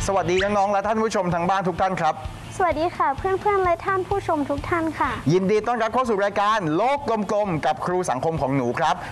สวัสดีน้องๆและท่านผู้ชมทางบ้านทุกท่านครับสวัสดีค่ะเพื่อนๆและท่านผู้ชมทุกท่านค่ะยินดีต้อนรับเข้าสู่รายการโลกกลมๆกับครูสังคมของหนูครับ